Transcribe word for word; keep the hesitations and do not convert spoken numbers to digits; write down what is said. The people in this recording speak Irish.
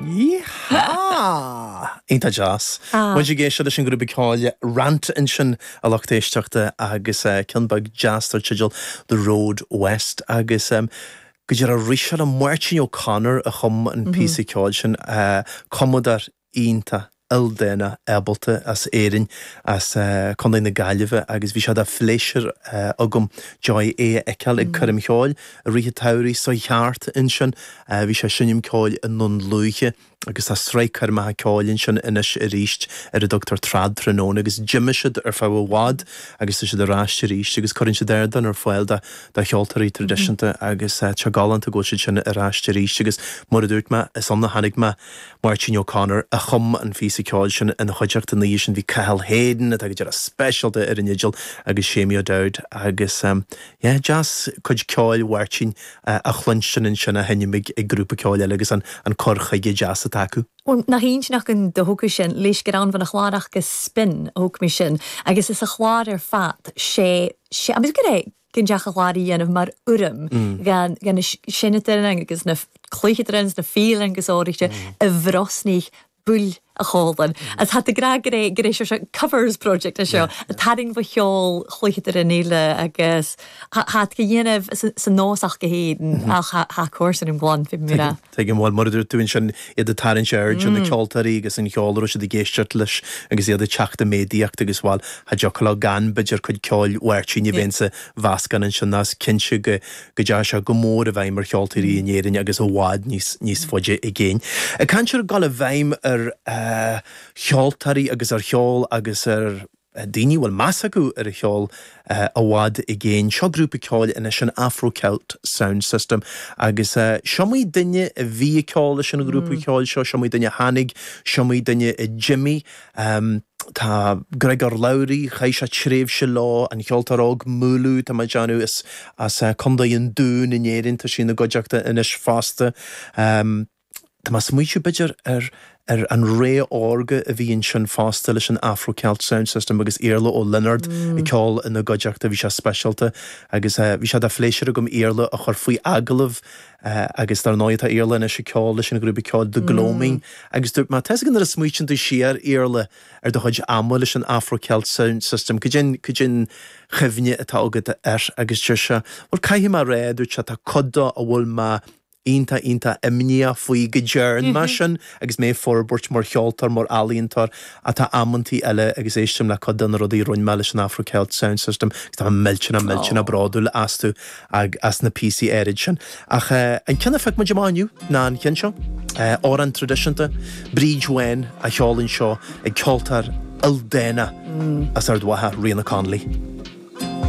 Yeehaw! Ínta jazz. Muid sé géisiad sin grúpa cáile rant in sin a lachtéisteachta agus cinbag jazz tar tigeal The Road West agus um, go dtíar a rísead a Martin O'Connor a chum an píosa cáil sin uh, commodar ínta Ildéna ebalta as éirin as uh, condain na gaiileh agus bhí sead a fléisir uh, agam joy é eiceal ag chuim ceáil a ríthe tairí sa cheart in sin uh, bhí sé sinnim ceáil in non luiche agus a sreik chuir maithe ceáilinn sin inis a ríist ar a Doctor Trad Tróna agus Jimmisiid ar fá bhád agus is a ráiste ríist agus chuann si déirdan ar fáil de cheoltarí tradiisianta agus uh, te galanta go sin a ráiste ríist agus mar a dúirt me is anna hanig me Martin O'Connor a chum an físa ceáil sin in chuideachta na sin bhí Cathal Hayden agus dear a specialta ar an idial agus Sémio Dowd agus um, yeah, jazz chuid ceáil Martin uh, a chluinsin in sin a henimig ag grúpa ceáil agus an, an corchaige jazz taku. Well, nach híns nach an de hoca sin leis go an van a chláireach go spin a hoca mi sin agus is a chláir ar fat sé sé agus go ré gin deach a chláirí dhéanamh mar urim gan gan sinnatar agus na chluichetarins na fílan agus áirite a bhrosnig bull a chálan. As hat a gra gré gré se covers project a seo a taring fa cheol chluichetar in éile agus hat go dhéanamh sa nósach go héden ach ha cuasan in bláin fi mura. Teigim bháil mar idir túin sin iad a tarin seird an na ceoltarí agus an cheoltar se de géisteart leis agus iad a teachta médiacht agus bháil ha jocolá gan beidir chuid ceáil uirtíine bhénsa vascan an sin nás cinse go go dear se go mór a bhaim mar cheoltarí in éirin agus a bhád níos foide i ggéin. A canseir gal a bhaim ar Uh, cheoltarí agus ar cheol agus ar uh, daoine bhfuil meas acu ar a cheol uh, a bhád i ggéin seo grúpa ceáil in sin Afro-Celt sound system agus uh, seomí duine a bhí ceáil sin a grúpa ceáil seo seomí duine Hanig seomí duine i Jimmy um, Tá Gregor Lowry chaise tréimh se lá an cheoltarág múlú tá mai deanú is as uh, condaíon dún in éirin tá sin na goideachta inis fásta um, Tá mas muoitiú beidir ar ar an ré orga a bhíonn sin fásta leis an Afro-Celt sound system agus éarla ó Leonard i ceáil in na goideachta bhí se specialta agus uh, bhí se a fléisir agam éarla a chur faoi agalah uh, agus tar náid a éarla in is ceáil leis an grúpa ceáil de Gloaming agus dúirt má teas gan ar a smuoitiú tú siar éarla ar do chuid amú leis an Afro-Celt sound system go gin chimhne atá agad ar agus tuir se bhil caiithim a réadú se tá coda a bhfuil má Ínta ínta imnia faoi go dearn mar sin agus mé forbort mar cheoltar mar alíontar a tá ammantí eile agus éistem le codan rodí roin me leis an Afro-Celt sound system gus tá miltin a miltin a bradúil asú ag as na P C éid sin. Ach uh, an cinna feic mu demániu ná an cin seo uh, ó an tradiisianta bríd wein a cheálann seo ag ceoltar Ildéna mm. as ar dwatha Rianna Conley.